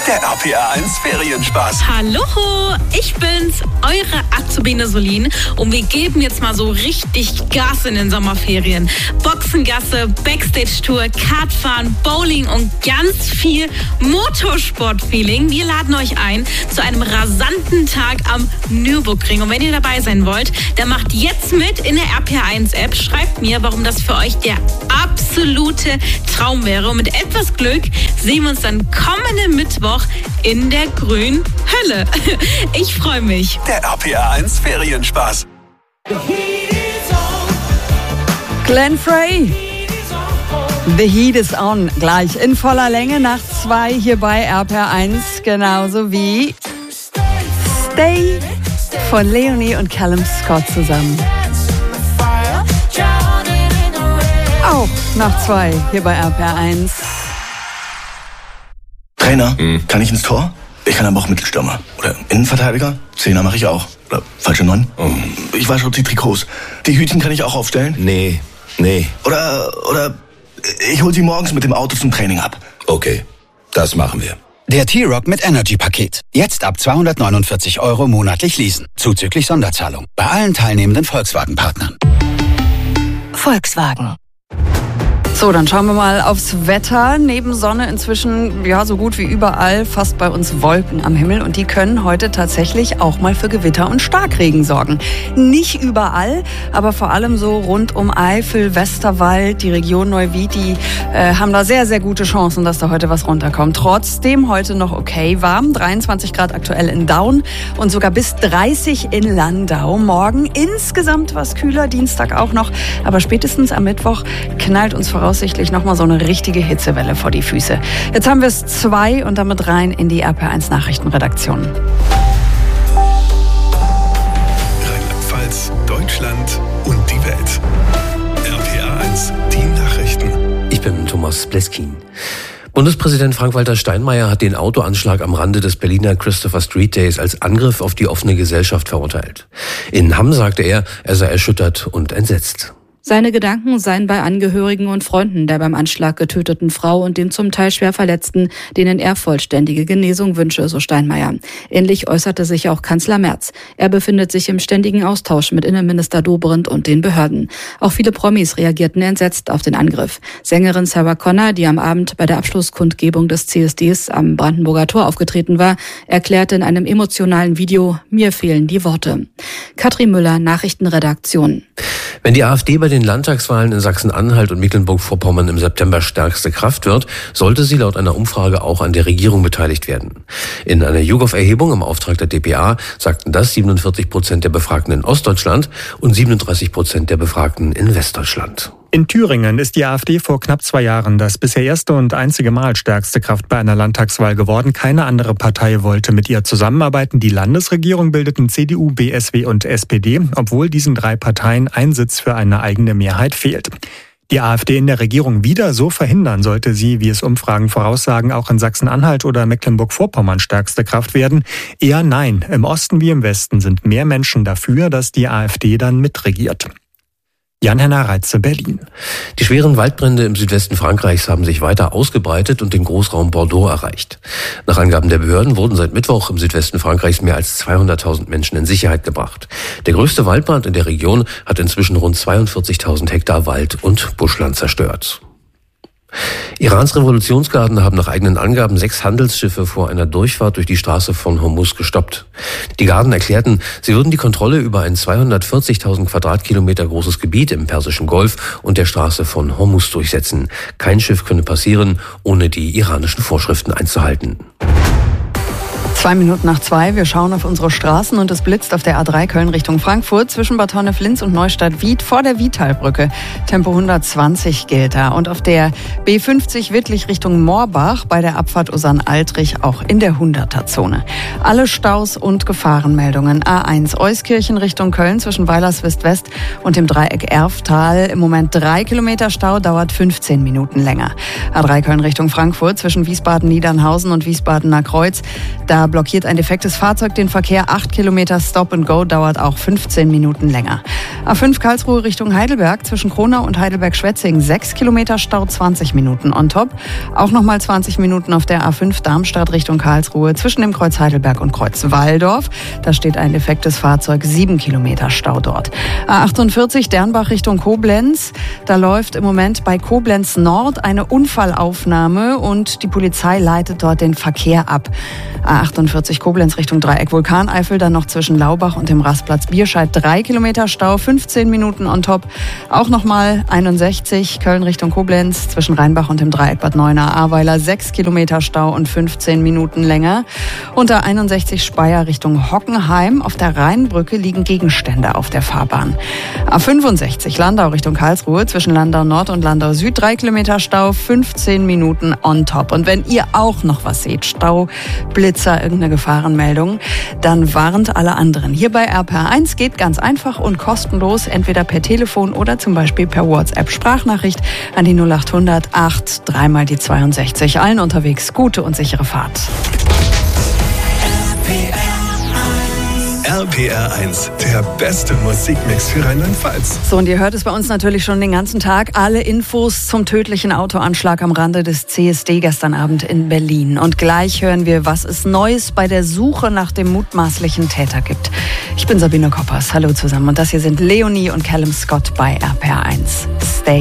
Der RPR1 Ferienspaß. Hallo, ich bin's, eure Azubine Solin und wir geben jetzt mal so richtig Gas in den Sommerferien. Boxengasse, Backstage-Tour, Kartfahren, Bowling und ganz viel Motorsport-Feeling. Wir laden euch ein zu einem rasanten Tag am Nürburgring. Und wenn ihr dabei sein wollt, dann macht jetzt mit in der RPR1-App. Schreibt mir, warum das für euch der absolute Traum wäre. Und mit etwas Glück sehen wir uns dann kommenden Mittwoch in der grünen Hölle. Ich freue mich. Der RPR1 Ferienspaß. Glenn Frey. The Heat is on. Gleich in voller Länge nach 2 hier bei RPR1. Genauso wie Stay von Leonie und Callum Scott zusammen. Auch nach 2 hier bei RPR1. Trainer, kann ich ins Tor? Ich kann aber auch Mittelstürmer. Oder Innenverteidiger? Zehner mache ich auch. Oder falsche 9. Ich wasche auch die Trikots. Die Hütchen kann ich auch aufstellen? Nee. Oder ich hol sie morgens mit dem Auto zum Training ab. Okay, das machen wir. Der T-Rock mit Energy-Paket. Jetzt ab 249 € monatlich leasen. Zuzüglich Sonderzahlung. Bei allen teilnehmenden Volkswagen-Partnern. Volkswagen. So, dann schauen wir mal aufs Wetter. Neben Sonne inzwischen, ja, so gut wie überall, fast bei uns Wolken am Himmel. Und die können heute tatsächlich auch mal für Gewitter und Starkregen sorgen. Nicht überall, aber vor allem so rund um Eifel, Westerwald, die Region Neuwied, die haben da sehr, sehr gute Chancen, dass da heute was runterkommt. Trotzdem heute noch okay warm. 23 Grad aktuell in Daun und sogar bis 30 in Landau. Morgen insgesamt was kühler, Dienstag auch noch. Aber spätestens am Mittwoch knallt uns voraussichtlich nochmal so eine richtige Hitzewelle vor die Füße. Jetzt haben wir es 2 und damit rein in die RPR1 Nachrichtenredaktion. Rheinland-Pfalz, Deutschland und die Welt. RPR1, die Nachrichten. Ich bin Thomas Bleskin. Bundespräsident Frank-Walter Steinmeier hat den Autoanschlag am Rande des Berliner Christopher Street Days als Angriff auf die offene Gesellschaft verurteilt. In Hamm sagte er sei erschüttert und entsetzt. Seine Gedanken seien bei Angehörigen und Freunden der beim Anschlag getöteten Frau und den zum Teil schwer Verletzten, denen er vollständige Genesung wünsche, so Steinmeier. Ähnlich äußerte sich auch Kanzler Merz. Er befindet sich im ständigen Austausch mit Innenminister Dobrindt und den Behörden. Auch viele Promis reagierten entsetzt auf den Angriff. Sängerin Sarah Connor, die am Abend bei der Abschlusskundgebung des CSDs am Brandenburger Tor aufgetreten war, erklärte in einem emotionalen Video: Mir fehlen die Worte. Katrin Müller, Nachrichtenredaktion. Wenn die AfD bei den Landtagswahlen in Sachsen-Anhalt und Mecklenburg-Vorpommern im September stärkste Kraft wird, sollte sie laut einer Umfrage auch an der Regierung beteiligt werden. In einer YouGov-Erhebung im Auftrag der dpa sagten das 47% der Befragten in Ostdeutschland und 37% der Befragten in Westdeutschland. In Thüringen ist die AfD vor knapp 2 Jahren das bisher erste und einzige Mal stärkste Kraft bei einer Landtagswahl geworden. Keine andere Partei wollte mit ihr zusammenarbeiten. Die Landesregierung bildeten CDU, BSW und SPD, obwohl diesen 3 Parteien ein Sitz für eine eigene Mehrheit fehlt. Die AfD in der Regierung wieder so verhindern, sollte sie, wie es Umfragen voraussagen, auch in Sachsen-Anhalt oder Mecklenburg-Vorpommern stärkste Kraft werden? Eher nein. Im Osten wie im Westen sind mehr Menschen dafür, dass die AfD dann mitregiert. Jan-Henner Reitze, Berlin. Die schweren Waldbrände im Südwesten Frankreichs haben sich weiter ausgebreitet und den Großraum Bordeaux erreicht. Nach Angaben der Behörden wurden seit Mittwoch im Südwesten Frankreichs mehr als 200.000 Menschen in Sicherheit gebracht. Der größte Waldbrand in der Region hat inzwischen rund 42.000 Hektar Wald und Buschland zerstört. Irans Revolutionsgarden haben nach eigenen Angaben 6 Handelsschiffe vor einer Durchfahrt durch die Straße von Hormuz gestoppt. Die Garden erklärten, sie würden die Kontrolle über ein 240.000 Quadratkilometer großes Gebiet im Persischen Golf und der Straße von Hormuz durchsetzen. Kein Schiff könne passieren, ohne die iranischen Vorschriften einzuhalten. 2 Minuten nach 2, wir schauen auf unsere Straßen und es blitzt auf der A3 Köln Richtung Frankfurt zwischen Bad Honnef-Linz und Neustadt-Wied vor der Wiedtalbrücke. Tempo 120 gilt da. Und auf der B50 Wittlich Richtung Moorbach bei der Abfahrt Usan-Altrich auch in der 100er-Zone. Alle Staus und Gefahrenmeldungen. A1 Euskirchen Richtung Köln zwischen Weilerswist-West und dem Dreieck Erftal. Im Moment 3 Kilometer Stau, dauert 15 Minuten länger. A3 Köln Richtung Frankfurt zwischen Wiesbaden-Niedernhausen und Wiesbadener Kreuz. Da blockiert ein defektes Fahrzeug den Verkehr. 8 Kilometer Stop and Go dauert auch 15 Minuten länger. A5 Karlsruhe Richtung Heidelberg zwischen Kronau und Heidelberg-Schwetzingen. 6 Kilometer Stau, 20 Minuten on top. Auch nochmal 20 Minuten auf der A5 Darmstadt Richtung Karlsruhe zwischen dem Kreuz Heidelberg und Kreuz Walldorf. Da steht ein defektes Fahrzeug. 7 Kilometer Stau dort. A48 Dernbach Richtung Koblenz. Da läuft im Moment bei Koblenz Nord eine Unfallaufnahme und die Polizei leitet dort den Verkehr ab. A48 Koblenz Richtung Dreieck Vulkaneifel, dann noch zwischen Laubach und dem Rastplatz Bierscheid 3 Kilometer Stau, 15 Minuten on top. Auch nochmal 61 Köln Richtung Koblenz zwischen Rheinbach und dem Dreieck Bad Neuenahr-Ahrweiler 6 Kilometer Stau und 15 Minuten länger. Unter 61 Speyer Richtung Hockenheim auf der Rheinbrücke liegen Gegenstände auf der Fahrbahn. A65 Landau Richtung Karlsruhe zwischen Landau Nord und Landau Süd 3 Kilometer Stau, 15 Minuten on top. Und wenn ihr auch noch was seht, Stau, Blitzer, irgendeine Gefahrenmeldung, dann warnt alle anderen. Hier bei RPR1 geht ganz einfach und kostenlos, entweder per Telefon oder zum Beispiel per WhatsApp-Sprachnachricht an die 0800 8 3 mal die 62. Allen unterwegs gute und sichere Fahrt. RPR1, der beste Musikmix für Rheinland-Pfalz. So, und ihr hört es bei uns natürlich schon den ganzen Tag. Alle Infos zum tödlichen Autoanschlag am Rande des CSD gestern Abend in Berlin. Und gleich hören wir, was es Neues bei der Suche nach dem mutmaßlichen Täter gibt. Ich bin Sabine Koppers. Hallo zusammen. Und das hier sind Leonie und Callum Scott bei RPR1. Stay